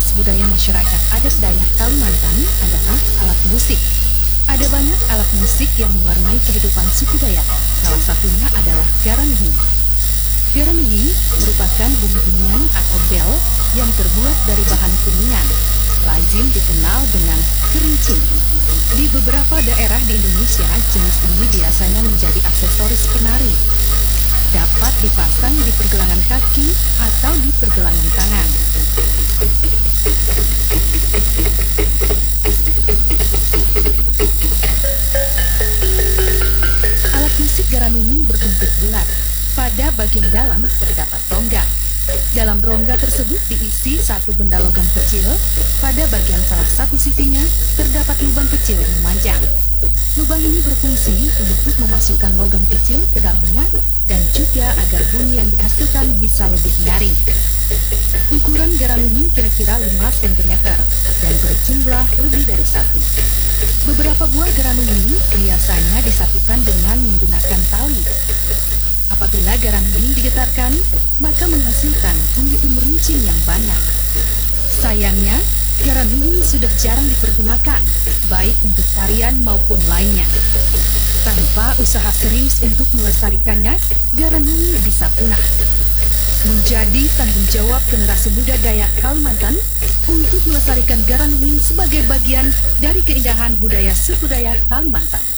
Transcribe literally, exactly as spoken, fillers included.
khas budaya masyarakat adat Dayak Kalimantan adalah alat musik. Ada banyak alat musik yang mewarnai kehidupan suku Dayak. Salah satunya adalah garanuhi. Garanuhi merupakan bunyi-bunyian atau bel yang terbuat dari bahan kuningan, lazim dikenal dengan kerincing. Di beberapa daerah di Indonesia, jenis ini biasanya menjadi aksesoris penari. Dapat dipasang di pergelangan kaki atau di pergelangan tangan. Alat musik garanuhi berbentuk bulat. Pada bagian dalam terdapat rongga. Dalam rongga tersebut diisi satu benda logam kecil. Pada bagian salah satu sisinya terdapat lubang kecil memanjang. Lubang ini berfungsi untuk memasukkan logam kecil ke dalamnya dan juga agar bunyi yang dihasilkan bisa lebih nyaring. Ukuran garanuhi kira-kira lima sentimeter dan berjumlah lebih dari satu. Beberapa buah garanuhi biasanya disatukan dengan menggunakan tali. Apabila garanuhi digetarkan, maka menghasilkan bunyi merincing yang banyak. Sayangnya, garanuhi sudah jarang dipergunakan, baik untuk tarian maupun lainnya. Tanpa usaha serius untuk melestarikannya, garanuhi bisa punah. Menjadi tanggung jawab generasi muda Dayak Kalimantan untuk melestarikan garanuhi sebagai bagian dari keindahan budaya suku Dayak Kalimantan.